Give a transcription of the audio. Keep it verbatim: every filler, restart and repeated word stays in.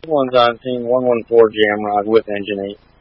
one's on team one one four Jamrod with Engine eight.